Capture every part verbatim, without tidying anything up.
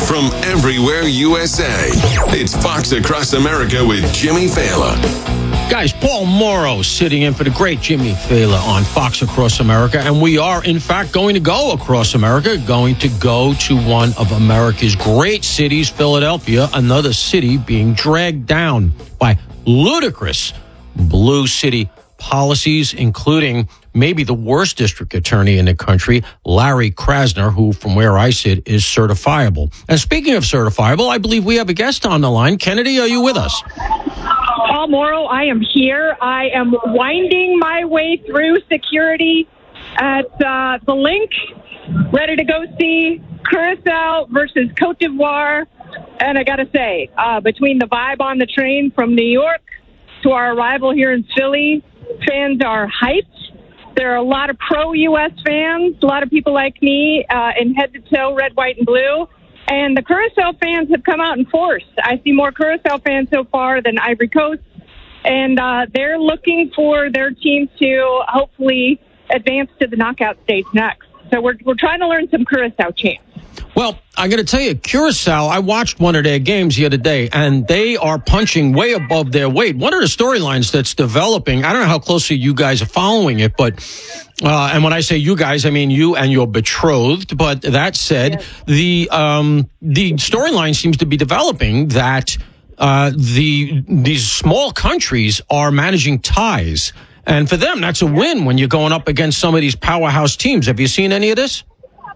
from everywhere U S A. It's Fox Across America with Jimmy Fallon. Guys, Paul Morrow sitting in for the great Jimmy Fallon on Fox Across America. And we are, in fact, going to go across America, going to go to one of America's great cities, Philadelphia, another city being dragged down by ludicrous blue city policies, including maybe the worst district attorney in the country, Larry Krasner, who, from where I sit, is certifiable. And speaking of certifiable, I believe we have a guest on the line. Kennedy, are you with us? Paul Morrow, I am here. I am winding my way through security at uh, the Link, ready to go see Curacao versus Cote d'Ivoire. And I got to say, uh, between the vibe on the train from New York to our arrival here in Philly, fans are hyped. There are a lot of pro-U S fans, a lot of people like me uh, in head-to-toe red, white, and blue. And the Curacao fans have come out in force. I see more Curacao fans so far than Ivory Coast. And uh, they're looking for their team to hopefully advance to the knockout stage next. So we're we're trying to learn some Curacao chants. Well, I got to tell you, Curacao, I watched one of their games the other day, and they are punching way above their weight. One of the storylines that's developing, I don't know how closely you guys are following it, but, uh, and when I say you guys, I mean you and your betrothed. But that said, yes. the um, the storyline seems to be developing that uh, the these small countries are managing ties. And for them, that's a win when you're going up against some of these powerhouse teams. Have you seen any of this?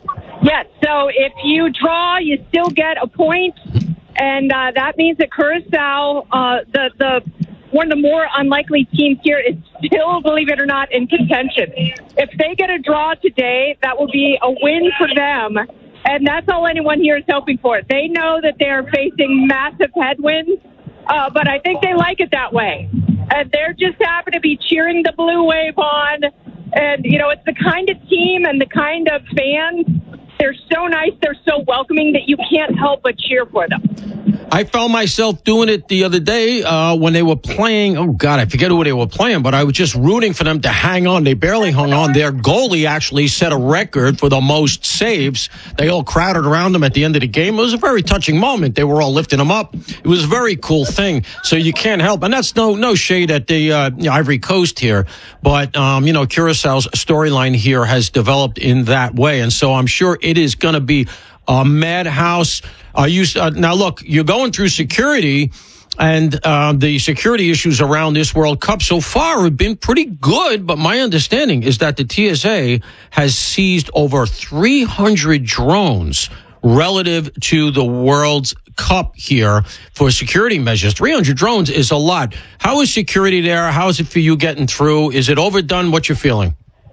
Yes, so if you draw, you still get a point, and uh, that means that Curacao, uh, the the one of the more unlikely teams here, is still, believe it or not, in contention. If they get a draw today, that will be a win for them, and that's all anyone here is hoping for. They know that they're facing massive headwinds, uh, but I think they like it that way, and they're just happy to be cheering the blue wave on, and, you know, it's the kind of team and the kind of fans. They're so nice, they're so welcoming that you can't help but cheer for them. I found myself doing it the other day uh, when they were playing. Oh, God, I forget who they were playing, but I was just rooting for them to hang on. They barely hung on. Their goalie actually set a record for the most saves. They all crowded around him at the end of the game. It was a very touching moment. They were all lifting him up. It was a very cool thing. So you can't help. And that's no no shade at the uh, Ivory Coast here. But, um, you know, Curaçao's storyline here has developed in that way. And so I'm sure it is going to be a madhouse. Are you, uh, now, look, you're going through security, and uh, the security issues around this World Cup so far have been pretty good. But my understanding is that the T S A has seized over three hundred drones relative to the World Cup here for security measures. three hundred drones is a lot. How is security there? How is it for you getting through? Is it overdone? What you're feeling?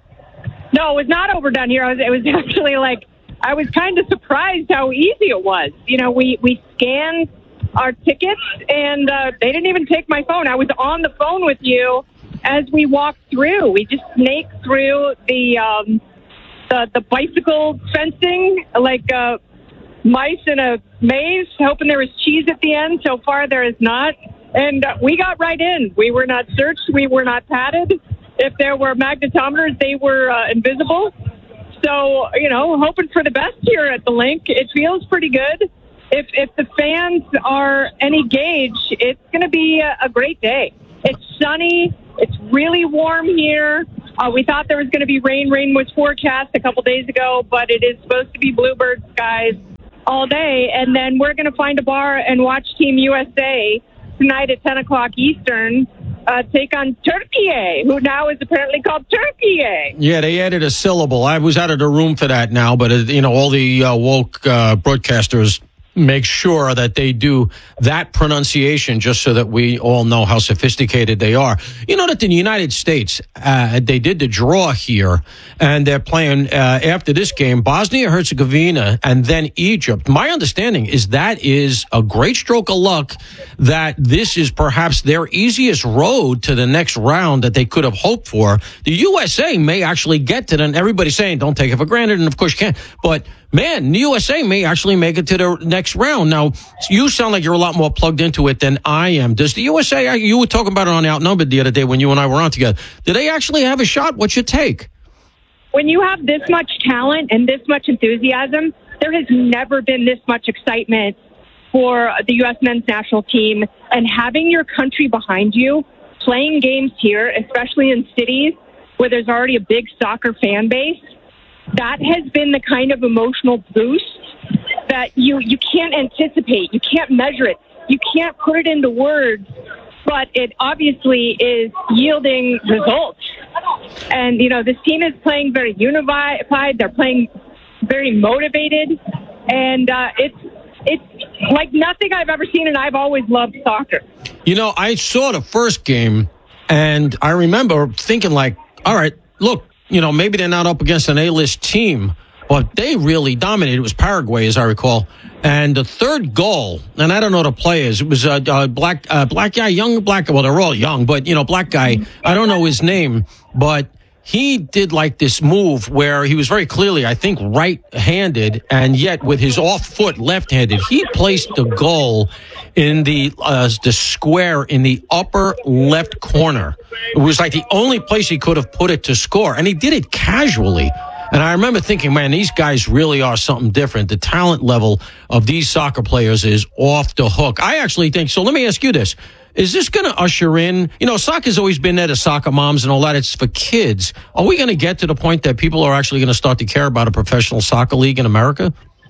No, it was not overdone here. It was actually like, I was kind of surprised how easy it was. You know, we, we scanned our tickets, and uh, they didn't even take my phone. I was on the phone with you as we walked through. We just snaked through the um, the, the bicycle fencing like uh, mice in a maze, hoping there was cheese at the end. So far, there is not. And uh, we got right in. We were not searched. We were not patted. If there were magnetometers, they were uh, invisible. So, you know, hoping for the best here at the Link. It feels pretty good. If if the fans are any gauge, it's going to be a, a great day. It's sunny. It's really warm here. Uh, we thought there was going to be rain. Rain was forecast a couple days ago, but it is supposed to be bluebird skies all day. And then we're going to find a bar and watch Team U S A tonight at ten o'clock Eastern. Uh, take on Turkey, who now is apparently called Turkey. Yeah, they added a syllable. I was out of the room for that now, but, uh, you know, all the uh, woke uh, broadcasters make sure that they do that pronunciation just so that we all know how sophisticated they are. You know that in the United States, uh, they did the draw here, and they're playing uh, after this game, Bosnia-Herzegovina and then Egypt. My understanding is that is a great stroke of luck that this is perhaps their easiest road to the next round that they could have hoped for. The U S A may actually get to them. Everybody's saying don't take it for granted, and of course you can't. But man, the U S A may actually make it to the next round. Now, you sound like you're a lot more plugged into it than I am. Does the U S A, you were talking about it on Outnumbered the other day when you and I were on together, do they actually have a shot? What's your take? When you have this much talent and this much enthusiasm, there has never been this much excitement for the U S men's national team, and having your country behind you, playing games here, especially in cities where there's already a big soccer fan base, that has been the kind of emotional boost that you, you can't anticipate. You can't measure it. You can't put it into words, but it obviously is yielding results. And, you know, this team is playing very unified. They're playing very motivated. And uh, it's it's like nothing I've ever seen, and I've always loved soccer. You know, I saw the first game, and I remember thinking, like, all right, look, you know, maybe they're not up against an A-list team, but they really dominated. It was Paraguay, as I recall. And the third goal, and I don't know the players, it was a, a black uh, black guy, young black, well, they're all young, but, you know, black guy, I don't know his name, but he did like this move where he was very clearly, I think, right-handed, and yet with his off foot left-handed, he placed the goal in the uh, the square in the upper left corner. It was like the only place he could have put it to score, and he did it casually. And I remember thinking, man, these guys really are something different. The talent level of these soccer players is off the hook. I actually think, so let me ask you this. Is this going to usher in, you know, soccer's always been there to soccer moms and all that. It's for kids. Are we going to get to the point that people are actually going to start to care about a professional soccer league in America?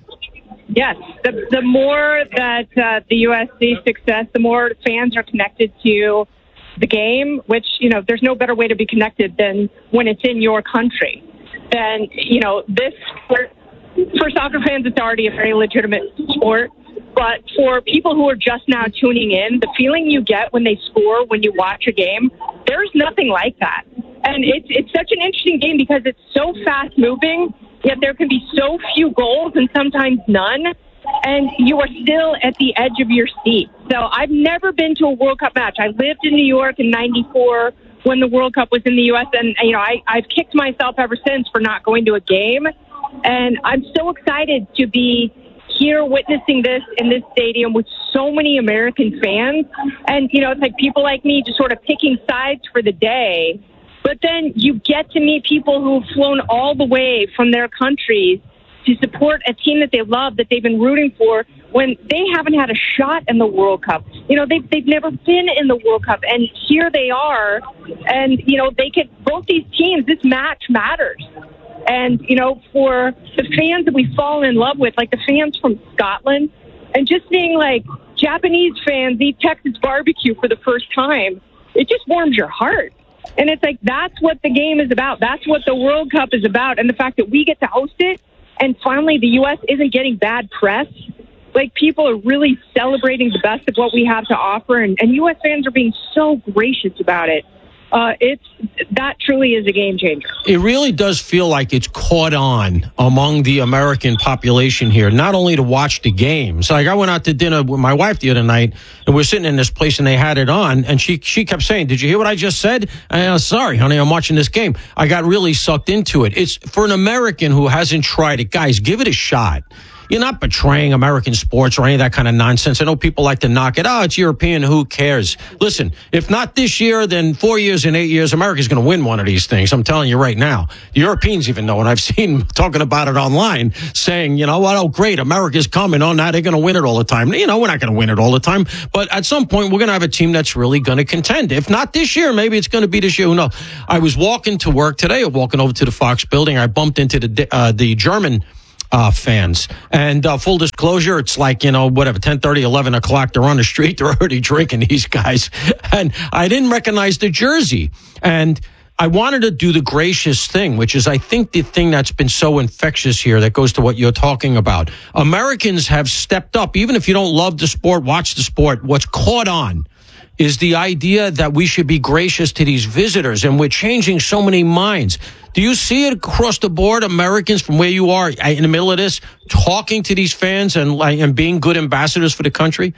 Yes. The, the more that uh, the U S sees success, the more fans are connected to the game, which, you know, there's no better way to be connected than when it's in your country. Then, you know, this, for, for soccer fans, it's already a very legitimate sport. But for people who are just now tuning in, the feeling you get when they score, when you watch a game, there's nothing like that. And it's it's such an interesting game because it's so fast-moving, yet there can be so few goals and sometimes none, and you are still at the edge of your seat. So I've never been to a World Cup match. I lived in New York in ninety-four when the World Cup was in the U S, and you know I, I've kicked myself ever since for not going to a game. And I'm so excited to be here witnessing this in this stadium with so many American fans. And, you know, it's like people like me just sort of picking sides for the day. But then you get to meet people who've flown all the way from their countries to support a team that they love, that they've been rooting for, when they haven't had a shot in the World Cup. You know, they've, they've never been in the World Cup. And here they are. And, you know, they could, both these teams, this match matters. And, you know, for the fans that we fall in love with, like the fans from Scotland, and just seeing, like, Japanese fans eat Texas barbecue for the first time, it just warms your heart. And it's like, that's what the game is about. That's what the World Cup is about. And the fact that we get to host it, and finally the U S isn't getting bad press. Like, people are really celebrating the best of what we have to offer, and, and U S fans are being so gracious about it. Uh, it's that truly is a game changer. It really does feel like it's caught on among the American population here, not only to watch the games. Like, I went out to dinner with my wife the other night, and we're sitting in this place, and they had it on, and she she kept saying, "Did you hear what I just said?" And I was, sorry, honey, I'm watching this game. I got really sucked into it. It's for an American who hasn't tried it. Guys, give it a shot. You're not betraying American sports or any of that kind of nonsense. I know people like to knock it. Oh, it's European. Who cares? Listen, if not this year, then four years and eight years, America's going to win one of these things. I'm telling you right now. The Europeans even know, and I've seen talking about it online, saying, you know what, oh, great, America's coming. Oh, now they're going to win it all the time. You know, we're not going to win it all the time. But at some point, we're going to have a team that's really going to contend. If not this year, maybe it's going to be this year. Who knows? I was walking to work today, walking over to the Fox building. I bumped into the uh, the German Uh, fans. And uh, full disclosure, it's like, you know, whatever, ten thirty, eleven o'clock, they're on the street, they're already drinking, these guys. And I didn't recognize the jersey. And I wanted to do the gracious thing, which is, I think, the thing that's been so infectious here that goes to what you're talking about. Americans have stepped up. Even if you don't love the sport, watch the sport, what's caught on is the idea that we should be gracious to these visitors, and we're changing so many minds. Do you see it across the board, Americans from where you are in the middle of this, talking to these fans and, and being good ambassadors for the country?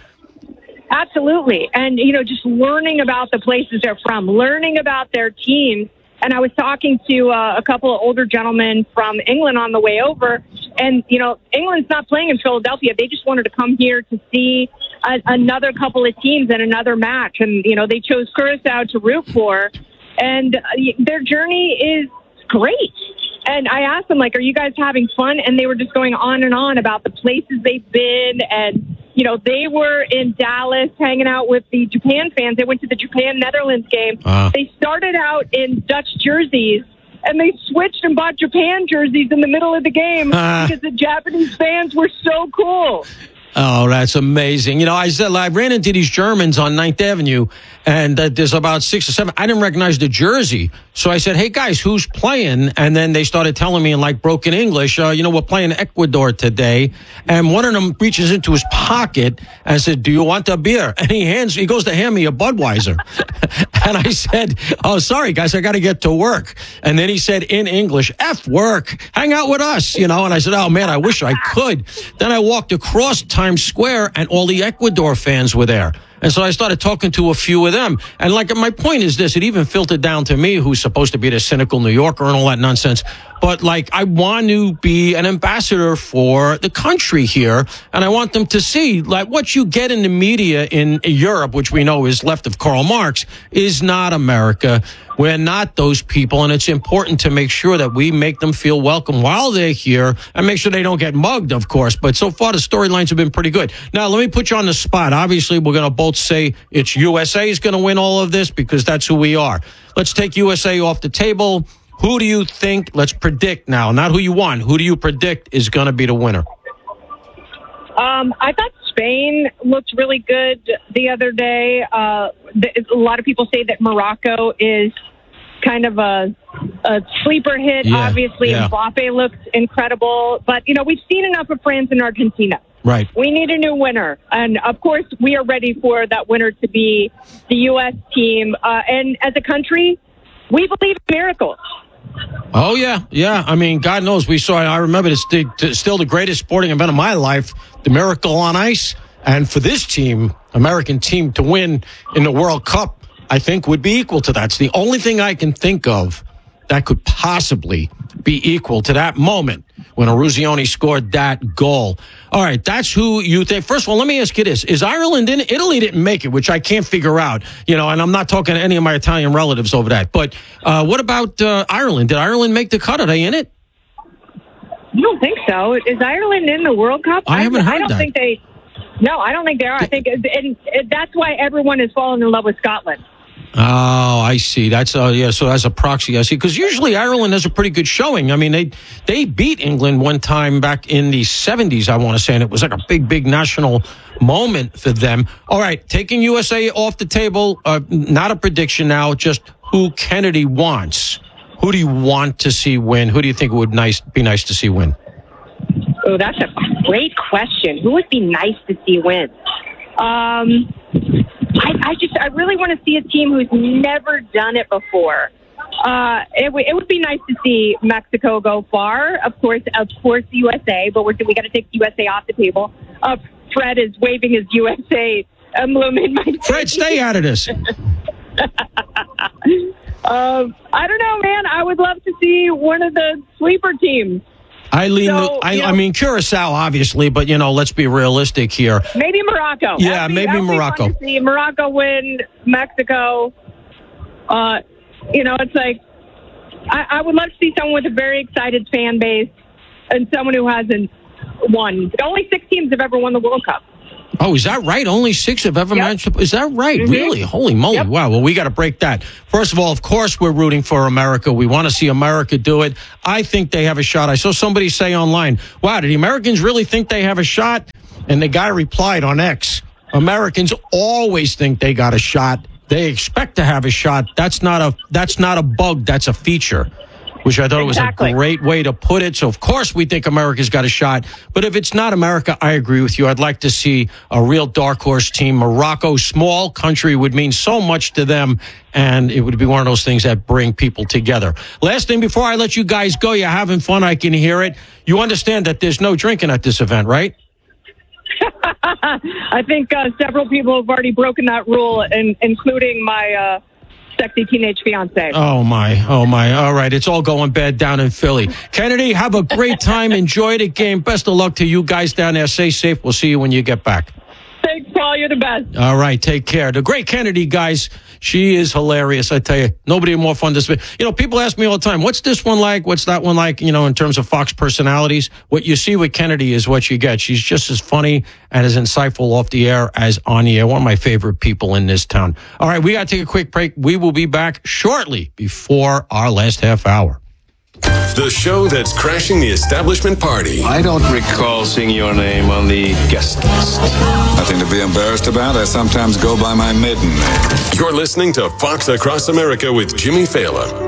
Absolutely. And, you know, just learning about the places they're from, learning about their teams. And I was talking to uh, a couple of older gentlemen from England on the way over. And, you know, England's not playing in Philadelphia. They just wanted to come here to see a, another couple of teams in another match. And, you know, they chose Curaçao to root for. And uh, their journey is great. And I asked them, like, are you guys having fun? And they were just going on and on about the places they've been. And, you know, they were in Dallas hanging out with the Japan fans. They went to the Japan-Netherlands game. Uh. They started out in Dutch jerseys, and they switched and bought Japan jerseys in the middle of the game uh. because the Japanese fans were so cool. Oh, that's amazing. You know, I said I ran into these Germans on Ninth Avenue, and uh, there's about six or seven. I didn't recognize the jersey. So I said, hey, guys, who's playing? And then they started telling me in like broken English, uh, you know, we're playing Ecuador today. And one of them reaches into his pocket and said, do you want a beer? And he hands, he goes to hand me a Budweiser. And I said, oh, sorry, guys, I got to get to work. And then he said in English, F work, hang out with us, you know. And I said, oh, man, I wish I could. Then I walked across Times Square, and all the Ecuador fans were there. And so I started talking to a few of them. And like, my point is this, it even filtered down to me, who's supposed to be the cynical New Yorker and all that nonsense. But like, I want to be an ambassador for the country here. And I want them to see like what you get in the media in Europe, which we know is left of Karl Marx, is not America. We're not those people. And it's important to make sure that we make them feel welcome while they're here and make sure they don't get mugged, of course. But so far, the storylines have been pretty good. Now, let me put you on the spot. Obviously, we're going to both say it's U S A is going to win all of this because that's who we are. Let's take U S A off the table. Who do you think, let's predict now, not who you want, who do you predict is going to be the winner? Um, I thought Spain looked really good the other day. Uh, the, a lot of people say that Morocco is kind of a, a sleeper hit. Yeah, Obviously, yeah. Mbappe looks incredible. But, you know, we've seen enough of France and Argentina. Right. We need a new winner. And, of course, we are ready for that winner to be the U S team. Uh, and as a country, we believe in miracles. Oh, yeah. Yeah. I mean, God knows we saw it. I remember it's the, still the greatest sporting event of my life, the Miracle on Ice. And for this team, American team, to win in the World Cup, I think would be equal to that. It's the only thing I can think of that could possibly be equal to that moment when Eruzione scored that goal. All right, that's who you think. First of all, let me ask you this. Is Ireland in it? Italy didn't make it, which I can't figure out. You know, and I'm not talking to any of my Italian relatives over that. But uh, what about uh, Ireland? Did Ireland make the cut? Are they in it? I don't think so. Is Ireland in the World Cup? I haven't heard I don't that. think they... No, I don't think they are. I think and, and that's why everyone is falling in love with Scotland. Oh, I see. That's uh, yeah. So as a proxy, I see. Because usually Ireland has a pretty good showing. I mean, they they beat England one time back in the seventies, I want to say, and it was like a big, big national moment for them. All right, taking U S A off the table. Uh, not a prediction now. Just who Kennedy wants. Who do you want to see win? Who do you think would nice be nice to see win? Oh, that's a great question. Who would be nice to see win? Um. I, I just, I really want to see a team who's never done it before. Uh, it, w- it would be nice to see Mexico go far. Of course, of course, U S A, but we're, we got to take U S A off the table. Uh, Fred is waving his U S A emblem in my face. Fred, stay out of this. um, I don't know, man. I would love to see one of the sleeper teams. I lean. So, the, I, you know, I mean, Curacao, obviously, but you know, let's be realistic here. Maybe Morocco. Yeah, that'd be, maybe that'd Morocco. Be fun to see Morocco win, Mexico. Uh, you know, it's like I, I would love to see someone with a very excited fan base and someone who hasn't won. Only six teams have ever won the World Cup. Oh, is that right? Only six have ever Yep. managed to... Is that right? Mm-hmm. Really? Holy moly. Yep. Wow. Well, we got to break that. First of all, of course, we're rooting for America. We want to see America do it. I think they have a shot. I saw somebody say online, wow, do the Americans really think they have a shot? And the guy replied on X, Americans always think they got a shot. They expect to have a shot. That's not a, that's not a bug. That's a feature. Which I thought Exactly. was a great way to put it. So, of course, we think America's got a shot. But if it's not America, I agree with you. I'd like to see a real dark horse team. Morocco, small country, would mean so much to them. And it would be one of those things that bring people together. Last thing before I let you guys go, you're having fun. I can hear it. You understand that there's no drinking at this event, right? I think uh, several people have already broken that rule, and, including my... Uh, sexy teenage fiance. Oh, my. Oh, my. All right. It's all going bad down in Philly. Kennedy, have a great time. Enjoy the game. Best of luck to you guys down there. Stay safe. We'll see you when you get back. Thanks, Paul. You're You're the best. All right, take care. The great Kennedy, guys, she is hilarious. I tell you, nobody more fun to speak. You know, people ask me all the time, what's this one like? What's that one like? You know, in terms of Fox personalities, what you see with Kennedy is what you get. She's just as funny and as insightful off the air as on the air. One of my favorite people in this town. All right, we got to take a quick break. We will be back shortly before our last half hour. The show that's crashing the establishment party. I don't recall seeing your name on the guest list. Nothing to be embarrassed about. I sometimes go by my maiden name. You're listening to Fox Across America with Jimmy Fallon.